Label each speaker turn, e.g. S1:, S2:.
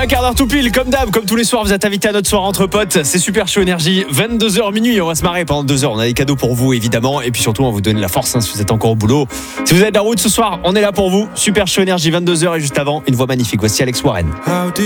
S1: Un quart d'heure tout pile, comme d'hab, comme tous les soirs, vous êtes invité à notre soirée entre potes. C'est Super Chaud Énergie, 22h minuit. On va se marrer pendant 2 heures. On a des cadeaux pour vous, évidemment. Et puis surtout, on va vous donner de la force si vous êtes encore au boulot. Si vous êtes de la route ce soir, on est là pour vous. Super Chaud Énergie, 22h. Et juste avant, une voix magnifique. Voici Alex Warren.